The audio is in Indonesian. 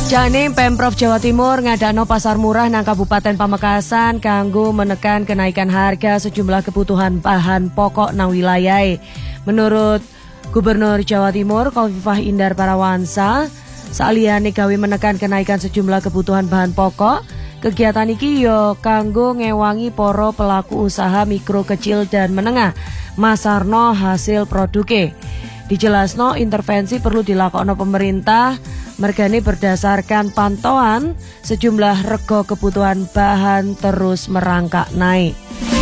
Jane Pemprov Jawa Timur ngadano pasar murah nang Kabupaten Pamekasan kanggo menekan kenaikan harga sejumlah kebutuhan bahan pokok nang wilayah. Menurut Gubernur Jawa Timur Khofifah Indar Parawansa, saliyane gawe menekan kenaikan sejumlah kebutuhan bahan pokok, kegiatan iki yo kanggo ngewangi para pelaku usaha mikro kecil dan menengah masarno hasil produke. Dijelasno intervensi perlu dilakokno pemerintah mergane berdasarkan pantauan sejumlah rego kebutuhan bahan terus merangkak naik.